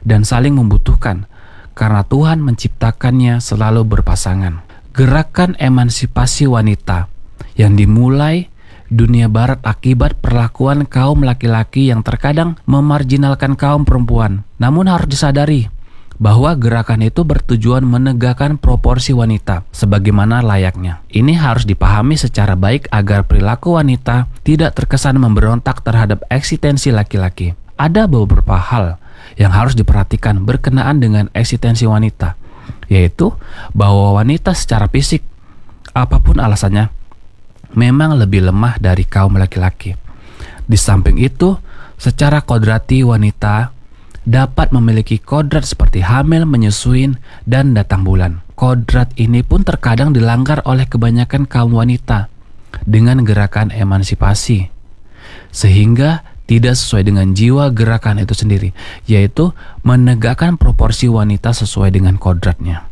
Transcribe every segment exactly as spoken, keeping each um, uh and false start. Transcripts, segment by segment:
dan saling membutuhkan karena Tuhan menciptakannya selalu berpasangan. Gerakan emansipasi wanita yang dimulai dunia barat akibat perlakuan kaum laki-laki yang terkadang memarginalkan kaum perempuan. Namun harus disadari bahwa gerakan itu bertujuan menegakkan proporsi wanita sebagaimana layaknya. Ini harus dipahami secara baik agar perilaku wanita tidak terkesan memberontak terhadap eksistensi laki-laki. Ada beberapa hal yang harus diperhatikan berkenaan dengan eksistensi wanita, yaitu bahwa wanita secara fisik, apapun alasannya, memang lebih lemah dari kaum laki-laki. Di samping itu, secara kodrati wanita dapat memiliki kodrat seperti hamil, menyusui, dan datang bulan. Kodrat ini pun terkadang dilanggar oleh kebanyakan kaum wanita dengan gerakan emansipasi, sehingga tidak sesuai dengan jiwa gerakan itu sendiri, yaitu menegakkan proporsi wanita sesuai dengan kodratnya.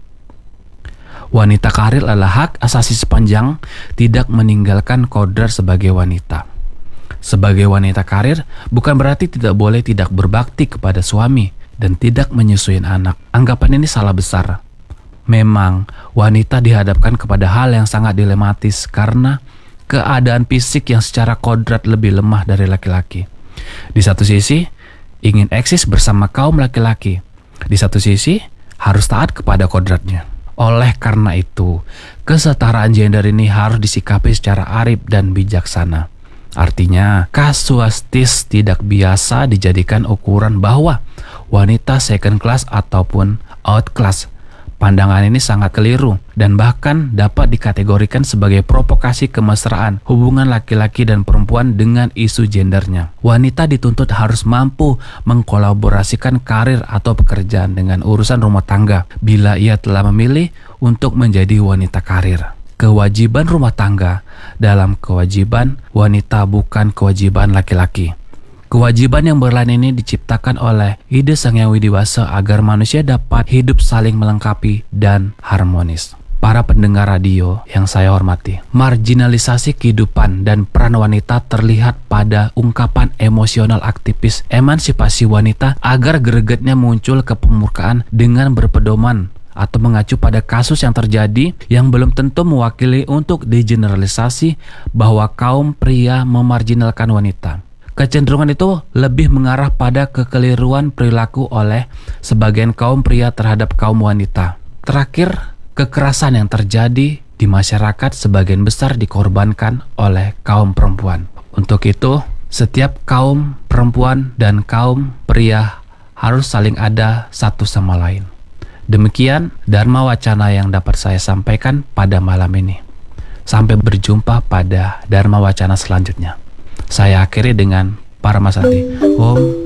Wanita karir adalah hak asasi sepanjang tidak meninggalkan kodrat sebagai wanita. Sebagai wanita karir, bukan berarti tidak boleh tidak berbakti kepada suami dan tidak menyusui anak. Anggapan ini salah besar. Memang, wanita dihadapkan kepada hal yang sangat dilematis karena keadaan fisik yang secara kodrat lebih lemah dari laki-laki. Di satu sisi, ingin eksis bersama kaum laki-laki. Di satu sisi, harus taat kepada kodratnya. Oleh karena itu, kesetaraan gender ini harus disikapi secara arif dan bijaksana. Artinya, kasuistis tidak biasa dijadikan ukuran bahwa wanita second class ataupun outclass. Pandangan ini sangat keliru dan bahkan dapat dikategorikan sebagai provokasi kemesraan hubungan laki-laki dan perempuan dengan isu gendernya. Wanita dituntut harus mampu mengkolaborasikan karir atau pekerjaan dengan urusan rumah tangga bila ia telah memilih untuk menjadi wanita karir. Kewajiban rumah tangga dalam kewajiban wanita, bukan kewajiban laki-laki. Kewajiban yang berlain ini diciptakan oleh ide Sang Yang Widewasa agar manusia dapat hidup saling melengkapi dan harmonis. Para pendengar radio yang saya hormati, marginalisasi kehidupan dan peran wanita terlihat pada ungkapan emosional aktivis emansipasi wanita agar gregetnya muncul kepemurkaan dengan berpedoman atau mengacu pada kasus yang terjadi yang belum tentu mewakili untuk digeneralisasi bahwa kaum pria memarginalkan wanita. Kecenderungan itu lebih mengarah pada kekeliruan perilaku oleh sebagian kaum pria terhadap kaum wanita. Terakhir, kekerasan yang terjadi di masyarakat sebagian besar dikorbankan oleh kaum perempuan. Untuk itu, setiap kaum perempuan dan kaum pria harus saling ada satu sama lain. Demikian Dharma Wacana yang dapat saya sampaikan pada malam ini. Sampai berjumpa pada Dharma Wacana selanjutnya. Saya akhiri dengan Paramasanti. Om